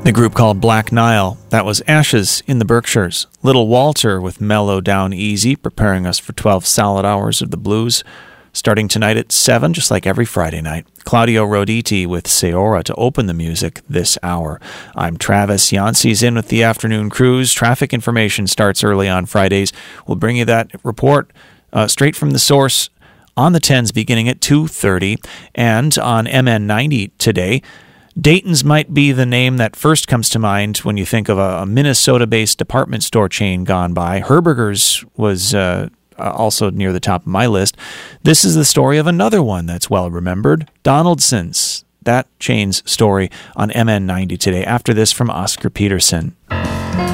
The group called Black Nile. That was Ashes in the Berkshires. Little Walter with Mellow Down Easy, preparing us for 12 solid hours of the blues. Starting tonight at 7, just like every Friday night. Claudio Roditi with Seora to open the music this hour. I'm Travis. Yancey's in with the afternoon cruise. Traffic information starts early on Fridays. We'll bring you that report straight from the source on the 10s beginning at 2:30. And on MN90 today, Dayton's might be the name that first comes to mind when you think of a Minnesota-based department store chain gone by. Herberger's was also near the top of my list. This is the story of another one that's well remembered, Donaldson's. That chain's story on MN90 today. After this from Oscar Peterson.